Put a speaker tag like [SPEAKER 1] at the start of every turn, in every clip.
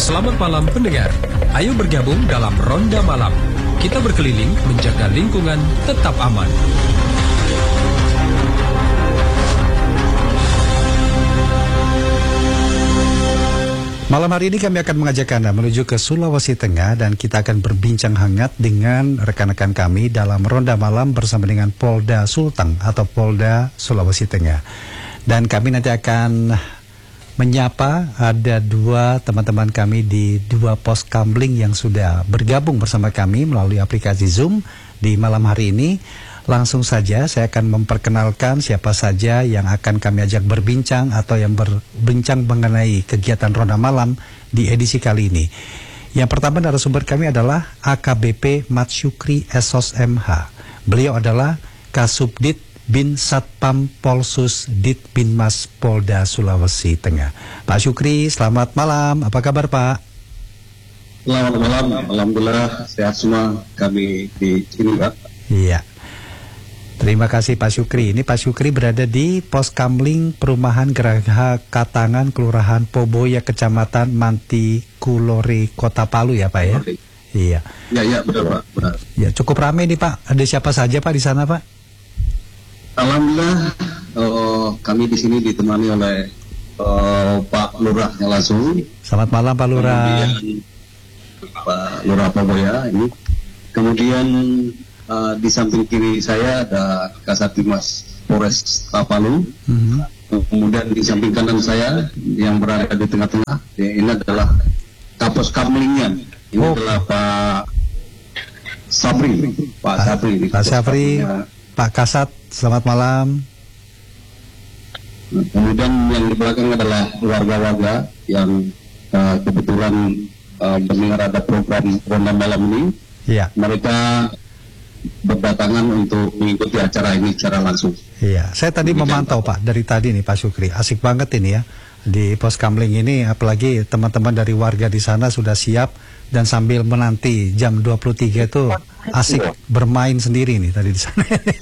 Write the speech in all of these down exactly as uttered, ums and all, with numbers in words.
[SPEAKER 1] Selamat malam pendengar. Ayo bergabung dalam Ronda Malam. Kita berkeliling menjaga lingkungan tetap aman. Malam hari ini kami akan mengajak Anda menuju ke Sulawesi Tengah dan kita akan berbincang hangat dengan rekan-rekan kami dalam Ronda Malam bersama dengan Polda Sulteng atau Polda Sulawesi Tengah. Dan kami nanti akan menyapa ada dua teman-teman kami di dua pos kamling yang sudah bergabung bersama kami melalui aplikasi Zoom di malam hari ini. Langsung saja saya akan memperkenalkan siapa saja yang akan kami ajak berbincang atau yang berbincang mengenai kegiatan Ronda Malam di edisi kali ini. Yang pertama narasumber kami adalah A K B P Mat Syukri S O S M H. Beliau adalah Kasubdit Bin Satpam Polsus Dit Binmas Polda Sulawesi Tengah. Pak Syukri, selamat malam. Apa kabar Pak?
[SPEAKER 2] Selamat malam. Alhamdulillah sehat semua kami di sini Pak.
[SPEAKER 1] Iya. Terima kasih Pak Syukri. Ini Pak Syukri berada di Pos Kamling Perumahan Geraha Katangan, Kelurahan Poboya, Kecamatan Mantikulori, Kota Palu ya Pak ya? Iya.
[SPEAKER 2] Ya, ya betul Pak. Benar.
[SPEAKER 1] Ya cukup ramai nih Pak. Ada siapa saja Pak di sana Pak?
[SPEAKER 2] Alhamdulillah uh, kami di sini ditemani oleh uh, Pak Lurahnya langsung.
[SPEAKER 1] Selamat malam Pak Lurah.
[SPEAKER 2] Kemudian Pak Lurah Poboya ini. Kemudian Uh, di samping kiri saya ada Kasatimas Polres Palu. Mm-hmm. Kemudian di samping kanan saya yang berada di tengah-tengah, ya, ini adalah Kapos Kamlingnya. Ini oh. adalah Pak Sapri. Pak
[SPEAKER 1] Pa
[SPEAKER 2] Sapri.
[SPEAKER 1] Pak Sapri, Pak Kasat, selamat malam.
[SPEAKER 2] Kemudian yang di belakang adalah warga-warga yang uh, kebetulan uh, mendengar ada program Ronda Malam ini.
[SPEAKER 1] Ya.
[SPEAKER 2] Mereka berdatangan untuk mengikuti acara ini secara langsung.
[SPEAKER 1] Iya, saya tadi Demikian, memantau Pak. Pak dari tadi nih Pak Syukri, asik banget ini ya di Pos Kamling ini, apalagi teman-teman dari warga di sana sudah siap dan sambil menanti jam dua puluh tiga itu asik bermain sendiri nih tadi di sana.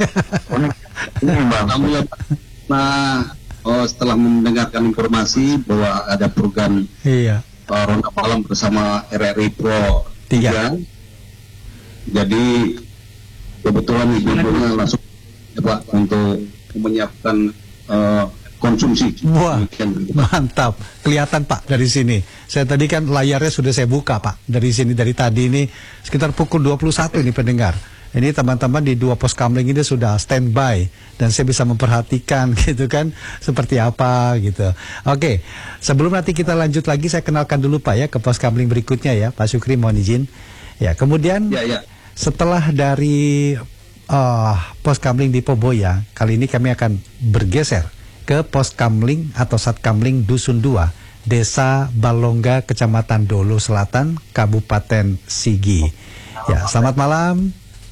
[SPEAKER 2] Nah, oh, setelah mendengarkan informasi bahwa ada program
[SPEAKER 1] iya.
[SPEAKER 2] uh, Ronda Malam bersama R R I Pro tiga, jadi kebetulan ibu-ibunya langsung ya, Pak, untuk menyiapkan uh, konsumsi.
[SPEAKER 1] Wah, mantap. Kelihatan Pak dari sini. Saya tadi kan layarnya sudah saya buka Pak. Dari sini, dari tadi ini sekitar pukul dua puluh satu ini pendengar. Ini teman-teman di dua pos kamling ini sudah standby. Dan saya bisa memperhatikan gitu kan, seperti apa gitu. Oke, sebelum nanti kita lanjut lagi, saya kenalkan dulu Pak ya ke pos kamling berikutnya ya. Pak Syukri mohon izin. Ya, kemudian...
[SPEAKER 2] Ya, ya.
[SPEAKER 1] Setelah dari uh, Pos Kamling di Poboya, kali ini kami akan bergeser ke Pos Kamling atau Sat Kamling Dusun dua, Desa Balongga, Kecamatan Dolo Selatan, Kabupaten Sigi. Ya, selamat malam.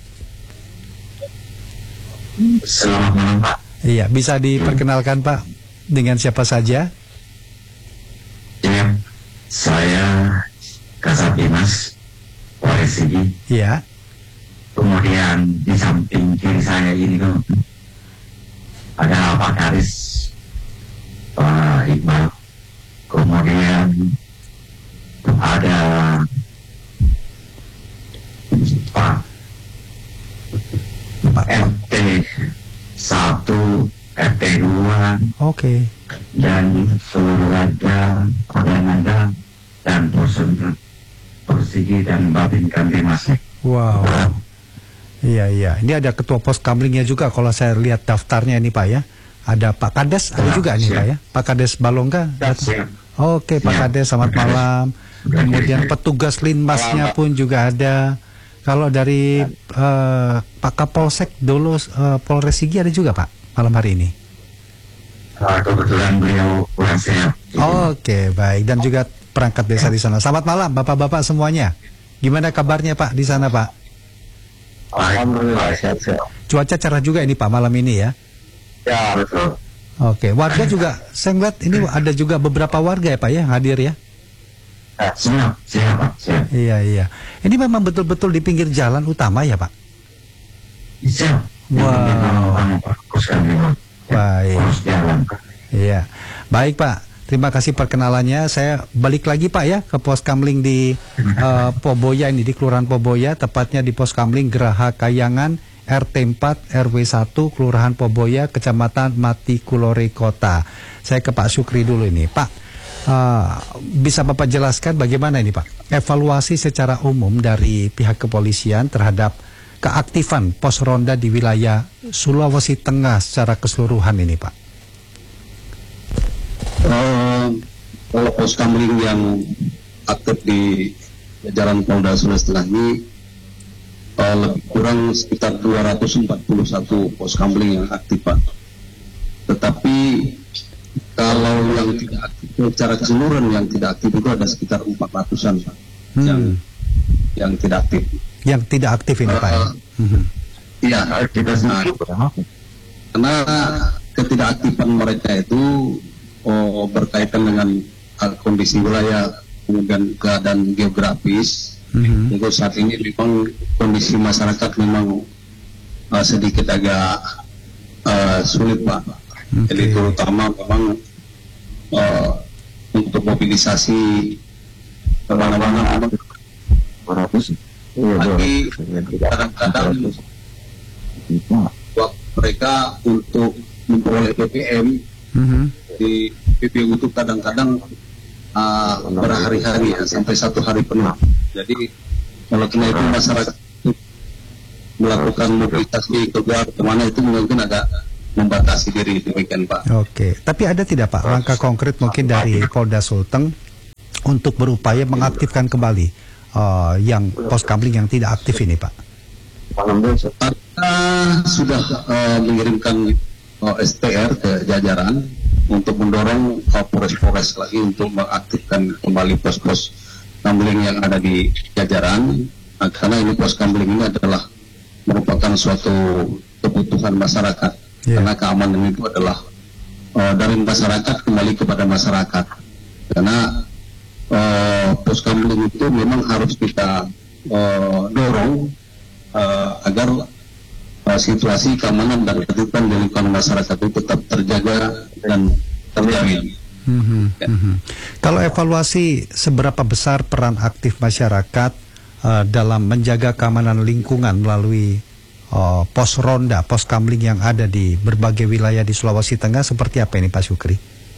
[SPEAKER 3] Selamat malam Pak.
[SPEAKER 1] Iya, bisa diperkenalkan Pak dengan siapa saja?
[SPEAKER 3] Ya, saya Kasatimas Polres Sigi.
[SPEAKER 1] Iya.
[SPEAKER 3] Kemudian di samping kiri saya ini tuh ada Pak Karis, Pak Iqbal. Kemudian ada Pak Pak R T satu, R T dua.
[SPEAKER 1] Oke.
[SPEAKER 3] Dan seluruh warga Ordanada dan Posen Persigi dan Babin Kandimas.
[SPEAKER 1] Wow. Iya, iya. Ini ada ketua pos kamlingnya juga kalau saya lihat daftarnya ini Pak ya. Ada Pak Kades, ada juga nih Pak ya. Pak Kades Balongga. Oke Pak Kades, selamat malam. Kemudian petugas linmasnya pun juga ada. Kalau dari uh, Pak Kapolsek Dolo uh, Polres Sigi ada juga Pak malam hari ini.
[SPEAKER 3] Kebetulan beliau kurang sehat.
[SPEAKER 1] Oke, baik. Dan juga perangkat desa di sana. Selamat malam Bapak-bapak semuanya. Gimana kabarnya Pak di sana Pak?
[SPEAKER 3] Alhamdulillah sehat-sehat.
[SPEAKER 1] Cuaca cerah juga ini Pak malam ini ya?
[SPEAKER 3] Ya betul.
[SPEAKER 1] Oke, warga juga saya ngeliat ini ada juga beberapa warga ya Pak ya hadir ya?
[SPEAKER 3] Ya, siap, siap Pak, siap.
[SPEAKER 1] Iya, iya. Ini memang betul-betul di pinggir jalan utama ya Pak?
[SPEAKER 3] Siap.
[SPEAKER 1] Wow.
[SPEAKER 3] Baik.
[SPEAKER 1] Iya. Baik Pak. Terima kasih perkenalannya. Saya balik lagi Pak ya ke pos kamling di uh, Poboya ini, di Kelurahan Poboya, tepatnya di pos kamling Geraha Kayangan R T empat R W satu Kelurahan Poboya, Kecamatan Mati Kulore Kota. Saya ke Pak Syukri dulu ini. Pak, uh, bisa Bapak jelaskan bagaimana ini Pak evaluasi secara umum dari pihak kepolisian terhadap keaktifan pos ronda di wilayah Sulawesi Tengah secara keseluruhan ini Pak?
[SPEAKER 2] Uh, kalau pos kamling yang aktif di jajaran Polda Sulawesi Tengah ini uh, lebih kurang sekitar dua ratus empat puluh satu pos kamling yang aktif Pak. Tetapi kalau yang tidak aktif secara keseluruhan yang tidak aktif itu ada sekitar empat ratusan Pak, hmm. yang yang tidak aktif.
[SPEAKER 1] Yang tidak aktif ini uh, Pak.
[SPEAKER 2] Iya, kita sedikit. Karena ketidakaktifan mereka itu oh, berkaitan dengan uh, kondisi wilayah, kemudian keadaan geografis. Mm-hmm. Untuk saat ini memang kondisi masyarakat memang uh, sedikit agak uh, sulit Pak. Okay. Jadi terutama memang uh, untuk mobilisasi kemana-mana lagi kadang-kadang waktu mereka untuk memperoleh B B M mm-hmm. di B B M itu kadang-kadang uh, berhari-hari ya, sampai satu hari penuh. Jadi kalau kena itu masyarakat melakukan mobilisasi keluar kemana itu mungkin agak membatasi diri, demikian Pak.
[SPEAKER 1] Oke, tapi ada tidak Pak langkah konkret mungkin dari Polda Sulteng untuk berupaya mengaktifkan kembali uh, yang pos kamling yang tidak aktif ini Pak?
[SPEAKER 2] Kita sudah uh, mengirimkan uh, S T R ke jajaran untuk mendorong uh, Polres-Polres lagi untuk mengaktifkan kembali pos-pos kamling yang ada di jajaran, nah, karena ini pos kamling ini adalah merupakan suatu kebutuhan masyarakat, yeah. Karena keamanan itu adalah uh, dari masyarakat kembali kepada masyarakat, karena uh, pos kamling itu memang harus kita uh, dorong uh, agar uh, situasi keamanan dan ketertiban di lingkungan masyarakat itu tetap terjaga dan terjamin.
[SPEAKER 1] Mm-hmm, ya. mm-hmm. Kalau evaluasi seberapa besar peran aktif masyarakat uh, dalam menjaga keamanan lingkungan melalui uh, pos ronda, pos kamling yang ada di berbagai wilayah di Sulawesi Tengah, seperti apa ini Pak Syukri?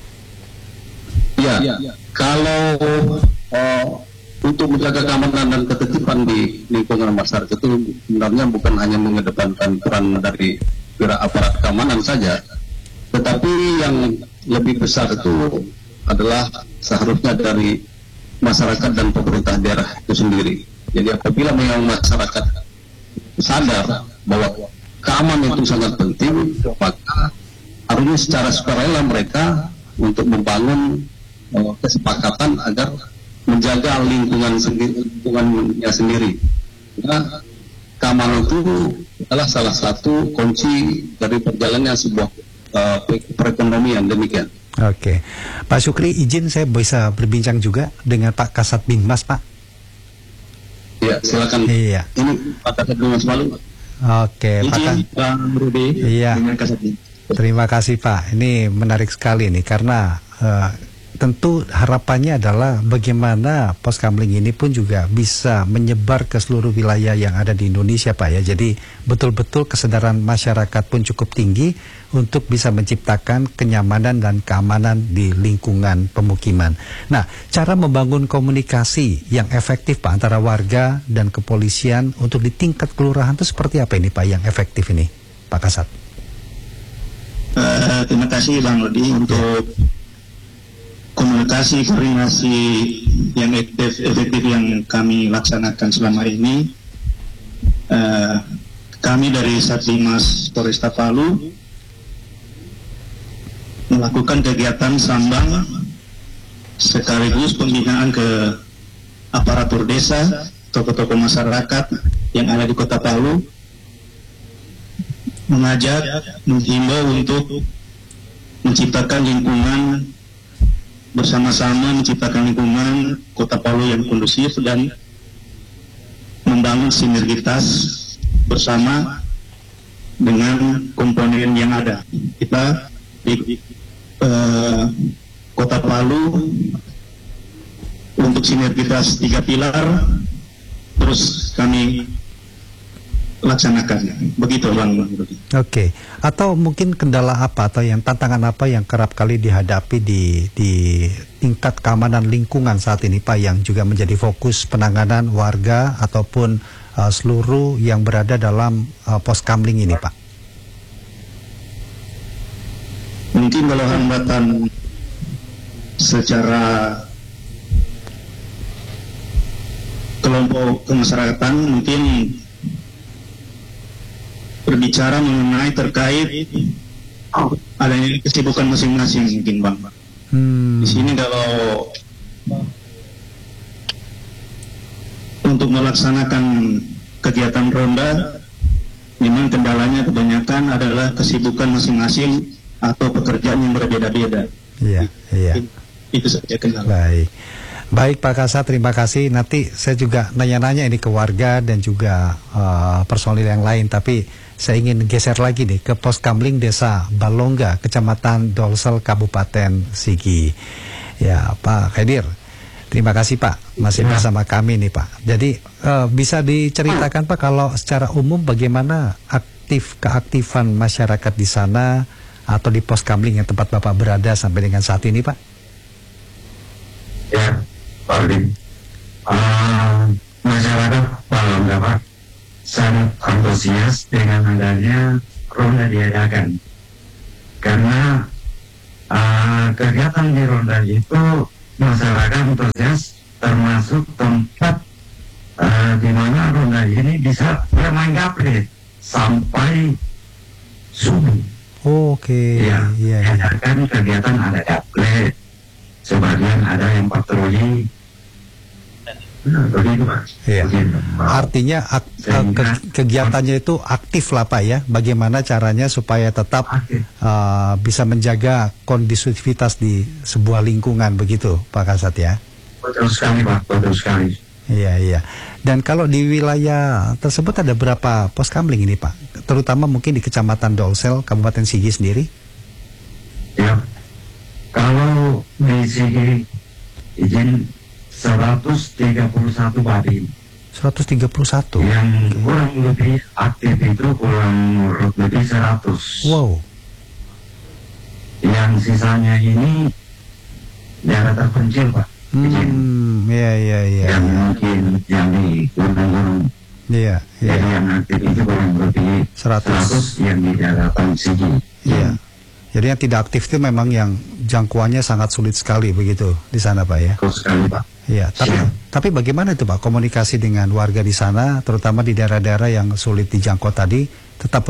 [SPEAKER 2] Ya, ya. Kalau uh, untuk menjaga keamanan dan ketertiban di lingkungan masyarakat itu sebenarnya bukan hanya mengedepankan peran dari pihak aparat keamanan saja, tetapi yang lebih besar itu adalah seharusnya dari masyarakat dan pemerintah daerah itu sendiri. Jadi apabila memang masyarakat sadar bahwa keamanan itu sangat penting, maka harusnya secara sukarela mereka untuk membangun uh, kesepakatan agar menjaga lingkungan sendiri, lingkungannya sendiri. Karena keamanan itu adalah salah satu kunci dari perjalanannya sebuah Uh, perekonomian, demikian.
[SPEAKER 1] Oke, Pak Syukri, izin saya bisa berbincang juga dengan Pak Kasat Binmas, Pak.
[SPEAKER 2] Iya, silakan.
[SPEAKER 1] Iya.
[SPEAKER 2] Ini Pak Kasat Binmas Palu.
[SPEAKER 1] Oke, Pak
[SPEAKER 2] Bang Rudi.
[SPEAKER 1] Iya. Terima kasih Pak. Ini menarik sekali nih karena uh, tentu harapannya adalah bagaimana pos kamling ini pun juga bisa menyebar ke seluruh wilayah yang ada di Indonesia Pak ya. Jadi betul-betul kesadaran masyarakat pun cukup tinggi untuk bisa menciptakan kenyamanan dan keamanan di lingkungan pemukiman. Nah, cara membangun komunikasi yang efektif Pak antara warga dan kepolisian untuk di tingkat kelurahan itu seperti apa ini Pak yang efektif ini Pak Kasat?
[SPEAKER 4] Uh, terima kasih Bang Rudi untuk komunikasi koordinasi yang efektif, efektif yang kami laksanakan selama ini. Uh, kami dari Satlimas Polresta Palu melakukan kegiatan sambang sekaligus pembinaan ke aparatur desa, tokoh-tokoh masyarakat yang ada di Kota Palu, mengajak, menghimbau untuk menciptakan lingkungan bersama-sama, menciptakan lingkungan Kota Palu yang kondusif dan membangun sinergitas bersama dengan komponen yang ada. Kita di, uh, Kota Palu untuk sinergitas tiga pilar terus kami laksanakan. Begitu Bang.
[SPEAKER 1] Oke, atau mungkin kendala apa atau yang tantangan apa yang kerap kali dihadapi di di tingkat keamanan lingkungan saat ini Pak, yang juga menjadi fokus penanganan warga ataupun uh, seluruh yang berada dalam uh, pos kamling ini Pak?
[SPEAKER 4] Mungkin kalau hambatan secara kelompok kemasyarakatan mungkin berbicara mengenai terkait adanya kesibukan masing-masing mungkin Bang.
[SPEAKER 1] Hmm.
[SPEAKER 4] Di sini kalau untuk melaksanakan kegiatan ronda memang kendalanya kebanyakan adalah kesibukan masing-masing atau pekerjaan yang berbeda-beda.
[SPEAKER 1] Iya, iya.
[SPEAKER 4] Itu saja kendala.
[SPEAKER 1] Baik. Baik Pak Kasat, terima kasih. Nanti saya juga nanya-nanya ini ke warga dan juga uh, personil yang lain, tapi saya ingin geser lagi nih ke pos kamling Desa Balongga, Kecamatan Dolsel, Kabupaten Sigi. Ya Pak Khadir, terima kasih Pak, masih
[SPEAKER 3] Ya.
[SPEAKER 1] bersama kami nih Pak. Jadi uh, bisa diceritakan Pak kalau secara umum bagaimana aktif keaktifan masyarakat di sana atau di pos kamling yang tempat Bapak berada sampai dengan saat ini Pak?
[SPEAKER 3] Ya, Pak Udin. Uh, masyarakat Balongga Pak sangat antusias dengan adanya ronda diadakan, karena uh, kegiatan di ronda itu masyarakat antusias, termasuk tempat uh, di mana ronda ini bisa bermain gaple sampai subuh.
[SPEAKER 1] Oh, Oke,
[SPEAKER 3] Ya,
[SPEAKER 1] iya, iya.
[SPEAKER 3] adakan kegiatan ada gaple, sebagian ada yang patroli. Nah, begitu Pak.
[SPEAKER 1] Iya.
[SPEAKER 3] Begitu.
[SPEAKER 1] Artinya ak- ke- kegiatannya itu aktif lah Pak ya. Bagaimana caranya supaya tetap
[SPEAKER 3] Aktif.
[SPEAKER 1] uh, bisa menjaga kondusivitas di sebuah lingkungan begitu Pak Kasat ya.
[SPEAKER 3] Betul sekali Pak, betul sekali.
[SPEAKER 1] Iya iya. Dan kalau di wilayah tersebut ada berapa pos kamling ini Pak? Terutama mungkin di Kecamatan Dolsel, Kabupaten Sigi sendiri?
[SPEAKER 3] Ya, kalau di sini izin seratus tiga puluh satu babi,
[SPEAKER 1] seratus tiga puluh satu.
[SPEAKER 3] yang kurang lebih aktif itu kurang lebih seratus.
[SPEAKER 1] Wow.
[SPEAKER 3] Yang sisanya ini daerah terpencil Pak. Izin.
[SPEAKER 1] Hmm, iya iya iya.
[SPEAKER 3] Yang mungkin yang di gunung-gunung.
[SPEAKER 1] Iya
[SPEAKER 3] Jadi
[SPEAKER 1] iya.
[SPEAKER 3] yang aktif itu kurang lebih
[SPEAKER 1] seratus.
[SPEAKER 3] seratus yang di daratan Sigi.
[SPEAKER 1] Iya. Jadi yang tidak aktif itu memang yang jangkauannya sangat sulit sekali begitu di sana Pak ya.
[SPEAKER 3] Betul sekali Pak.
[SPEAKER 1] Iya, tapi
[SPEAKER 3] Siap.
[SPEAKER 1] tapi bagaimana itu Pak komunikasi dengan warga di sana, terutama di daerah-daerah yang sulit dijangkau tadi, tetap